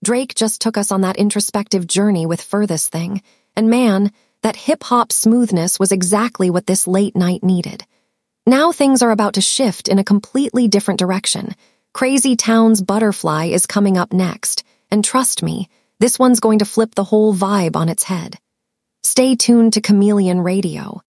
Drake just took us on that introspective journey with Furthest Thing, and man, that hip-hop smoothness was exactly what this late night needed. Now things are about to shift in a completely different direction. Crazy Town's Butterfly is coming up next, and trust me, this one's going to flip the whole vibe on its head. Stay tuned to Chameleon Radio.